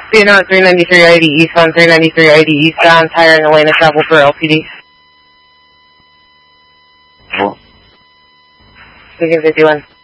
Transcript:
Being on 393 ID eastbound, 393 ID eastbound, tire in the lane of travel for LPD. What? Speaking 51.